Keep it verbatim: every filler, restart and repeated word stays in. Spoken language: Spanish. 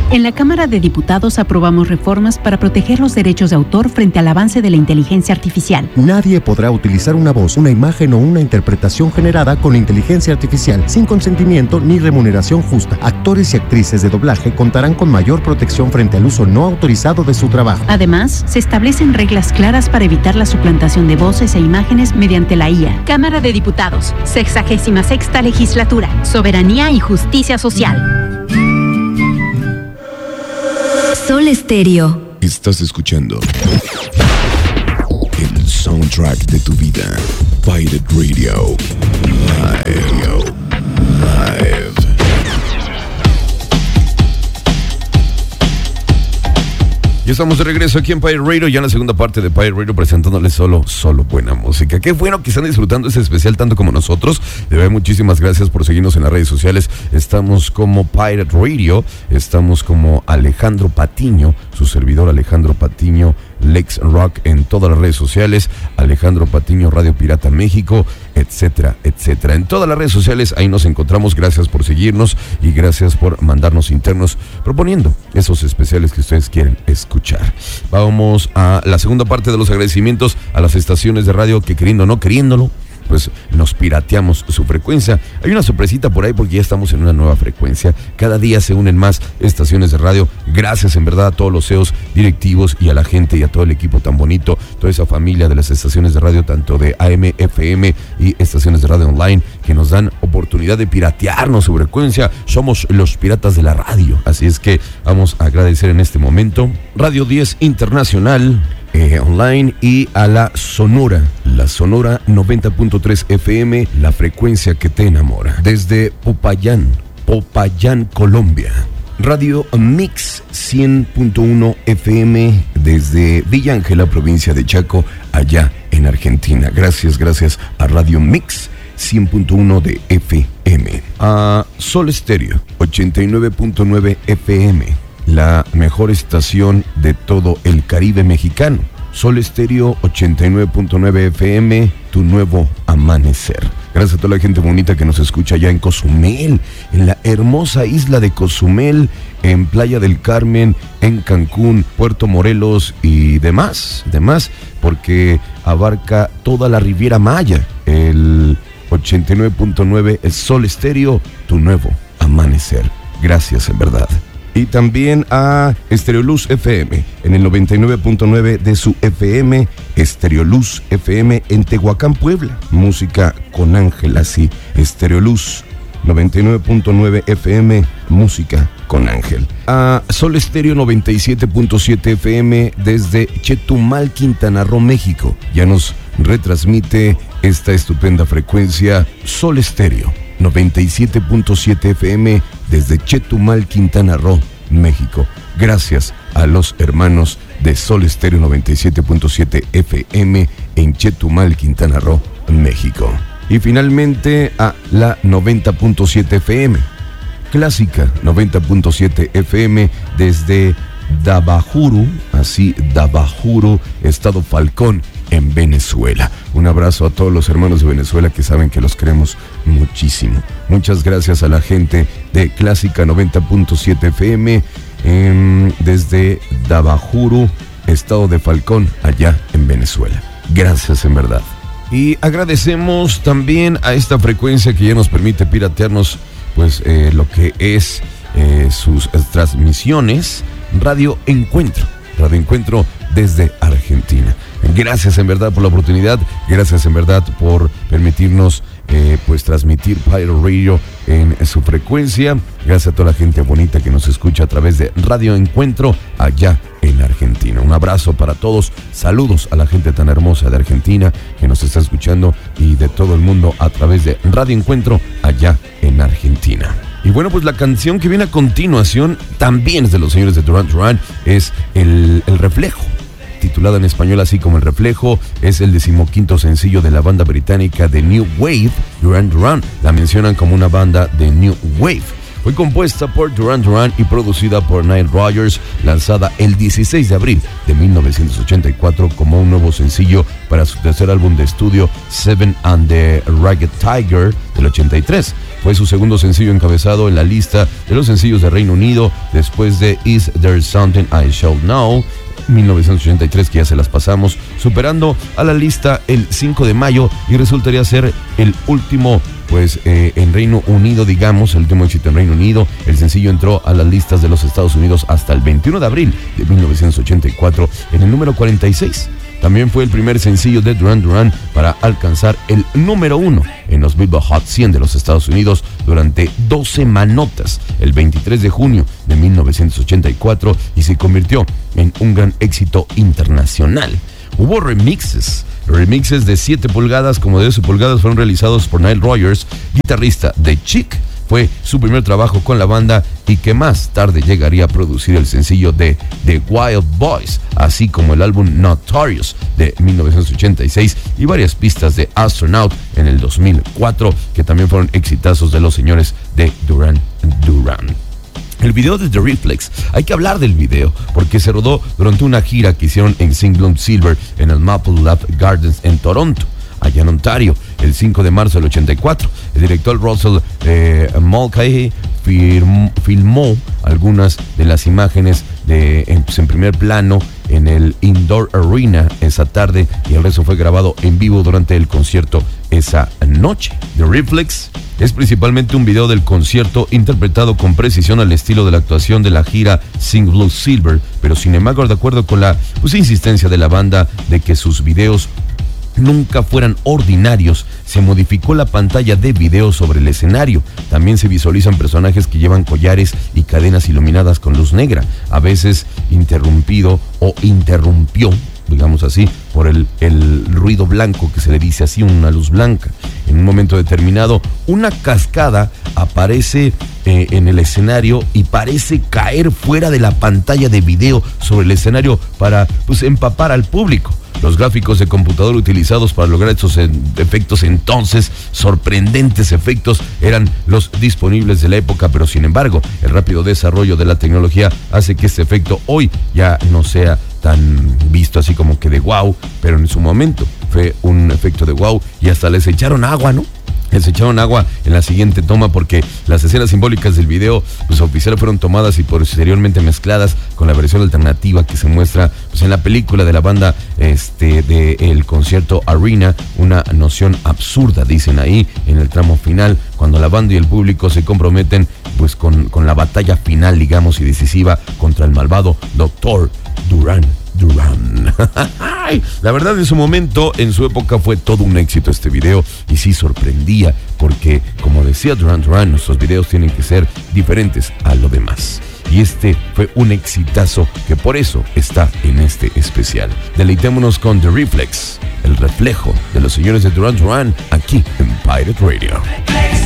En la Cámara de Diputados aprobamos reformas para proteger los derechos de autor frente al avance de la inteligencia artificial. Nadie podrá utilizar una voz, una imagen o una interpretación generada con inteligencia artificial sin consentimiento ni remuneración justa. Actores y actrices de doblaje contarán con mayor protección frente al uso no autorizado de su trabajo. Además, se establecen reglas claras para evitar la suplantación de voces e imágenes mediante la I A. Cámara de Diputados, sexagésima sexta legislatura, soberanía y justicia social. Sol Estéreo. Estás escuchando el soundtrack de tu vida. Pirate Radio. Live. Live. Ya estamos de regreso aquí en Pirate Radio, ya en la segunda parte de Pirate Radio, presentándoles solo, solo buena música. Qué bueno que están disfrutando este especial tanto como nosotros. De verdad, muchísimas gracias por seguirnos en las redes sociales. Estamos como Pirate Radio, estamos como Alejandro Patiño, su servidor Alejandro Patiño, Lex Rock en todas las redes sociales, Alejandro Patiño Radio Pirata México, etcétera, etcétera. En todas las redes sociales ahí nos encontramos. Gracias por seguirnos y gracias por mandarnos internos proponiendo esos especiales que ustedes quieren escuchar. Vamos a la segunda parte de los agradecimientos a las estaciones de radio que, queriendo o no queriéndolo, pues nos pirateamos su frecuencia. Hay una sorpresita por ahí porque ya estamos en una nueva frecuencia. Cada día se unen más estaciones de radio. Gracias en verdad a todos los C E Os directivos y a la gente y a todo el equipo tan bonito, toda esa familia de las estaciones de radio, tanto de A M, F M y estaciones de radio online, que nos dan oportunidad de piratearnos su frecuencia. Somos los piratas de la radio. Así es que vamos a agradecer en este momento Radio diez Internacional, Eh, online, y a la Sonora, la Sonora noventa punto tres F M, la frecuencia que te enamora. Desde Popayán, Popayán, Colombia, Radio Mix cien punto uno F M desde Villa Ángela, provincia de Chaco, allá en Argentina. Gracias, gracias a Radio Mix cien punto uno de F M. A Sol Estéreo ochenta y nueve punto nueve F M, la mejor estación de todo el Caribe mexicano. Sol Estéreo ochenta y nueve punto nueve F M, tu nuevo amanecer. Gracias a toda la gente bonita que nos escucha allá en Cozumel, en la hermosa isla de Cozumel, en Playa del Carmen, en Cancún, Puerto Morelos y demás, demás, porque abarca toda la Riviera Maya. El ochenta y nueve punto nueve es Sol Estéreo, tu nuevo amanecer. Gracias en verdad. Y también a Estereoluz F M en el noventa y nueve punto nueve de su F M, Estereoluz F M en Tehuacán, Puebla. Música con Ángel, así, Estereoluz noventa y nueve punto nueve F M, música con Ángel. A Sol Estéreo noventa y siete punto siete F M desde Chetumal, Quintana Roo, México. Ya nos retransmite esta estupenda frecuencia Sol Estéreo noventa y siete punto siete F M desde Chetumal, Quintana Roo, México. Gracias a los hermanos de Sol Estéreo noventa y siete punto siete F M en Chetumal, Quintana Roo, México. Y finalmente a la noventa punto siete F M, Clásica noventa punto siete F M desde Dabajuru, así Dabajuru, Estado Falcón, en Venezuela. Un abrazo a todos los hermanos de Venezuela que saben que los queremos muchísimo. Muchas gracias a la gente de Clásica noventa punto siete F M eh, desde Dabajuru, Estado de Falcón, allá en Venezuela. Gracias en verdad. Y agradecemos también a esta frecuencia que ya nos permite piratearnos pues eh, lo que es eh, sus eh, transmisiones. Radio Encuentro, Radio Encuentro desde Argentina. Gracias en verdad por la oportunidad, gracias en verdad por permitirnos eh, pues transmitir Pirate Radio en su frecuencia. Gracias a toda la gente bonita que nos escucha a través de Radio Encuentro allá en Argentina. Un abrazo para todos, saludos a la gente tan hermosa de Argentina que nos está escuchando y de todo el mundo a través de Radio Encuentro allá en Argentina. Y bueno, pues la canción que viene a continuación también es de los señores de Duran Duran, es el, el Reflejo. Titulada en español así como El Reflejo, es el decimoquinto sencillo de la banda británica de New Wave, Duran Duran. La mencionan como una banda de New Wave. Fue compuesta por Duran Duran y producida por Nile Rodgers, lanzada el dieciséis de abril de mil novecientos ochenta y cuatro como un nuevo sencillo para su tercer álbum de estudio, Seven and the Ragged Tiger, del ochenta y tres. Fue su segundo sencillo encabezado en la lista de los sencillos de Reino Unido, después de Is There Something I Should Know, mil novecientos ochenta y tres, que ya se las pasamos, superando a la lista el cinco de mayo y resultaría ser el último, pues eh, en Reino Unido, digamos, el último éxito en Reino Unido. El sencillo entró a las listas de los Estados Unidos hasta el veintiuno de abril de mil novecientos ochenta y cuatro en el número cuarenta y seis. También fue el primer sencillo de Duran Duran para alcanzar el número uno en los Billboard Hot cien de los Estados Unidos durante dos semanotas, el veintitrés de junio de mil novecientos ochenta y cuatro, y se convirtió en un gran éxito internacional. Hubo remixes, remixes de siete pulgadas como de doce pulgadas fueron realizados por Nile Rodgers, guitarrista de Chic. Fue su primer trabajo con la banda y que más tarde llegaría a producir el sencillo de The Wild Boys, así como el álbum Notorious de mil novecientos ochenta y seis y varias pistas de Astronaut en el dos mil cuatro, que también fueron exitazos de los señores de Duran Duran. El video de The Reflex, hay que hablar del video porque se rodó durante una gira que hicieron en Sing Bloom Silver en el Maple Leaf Gardens en Toronto, allá en Ontario, el cinco de marzo del ochenta y cuatro. El director Russell eh, Mulcahy firmó, filmó algunas de las imágenes de, en, pues, en primer plano en el Indoor Arena esa tarde, y el resto fue grabado en vivo durante el concierto esa noche. The Reflex es principalmente un video del concierto interpretado con precisión al estilo de la actuación de la gira Sing Blue Silver, pero sin embargo, de acuerdo con la pues, insistencia de la banda de que sus videos nunca fueran ordinarios, se modificó la pantalla de video sobre el escenario. También se visualizan personajes que llevan collares y cadenas iluminadas con luz negra, a veces interrumpido o interrumpió, digamos así, por el, el ruido blanco, que se le dice así, una luz blanca. En un momento determinado, una cascada aparece eh, en el escenario y parece caer fuera de la pantalla de video sobre el escenario para pues, empapar al público. Los gráficos de computador utilizados para lograr estos efectos, entonces sorprendentes efectos, eran los disponibles de la época, pero sin embargo el rápido desarrollo de la tecnología hace que este efecto hoy ya no sea tan visto así como que de wow, pero en su momento fue un efecto de wow y hasta les echaron agua, ¿no? Les echaron agua en la siguiente toma porque las escenas simbólicas del video pues, oficial fueron tomadas y posteriormente mezcladas con la versión alternativa que se muestra pues, en la película de la banda este, del concierto Arena. Una noción absurda, dicen ahí, en el tramo final, cuando la banda y el público se comprometen pues, con, con la batalla final, digamos, y decisiva contra el malvado doctor Duran Duran. La verdad, en su momento, en su época, fue todo un éxito este video y sí sorprendía porque, como decía Duran Duran, nuestros videos tienen que ser diferentes a lo demás. Y este fue un exitazo que por eso está en este especial. Deleitémonos con The Reflex, el reflejo de los señores de Duran Duran, aquí en Pirate Radio.